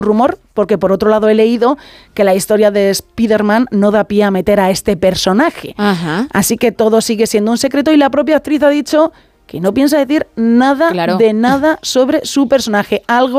rumor, porque por otro lado he leído que la historia de Spider-Man no da pie a meter a este personaje. Ajá. Así que todo sigue siendo un secreto y la propia actriz ha dicho que no piensa decir nada Claro. de nada sobre su personaje, algo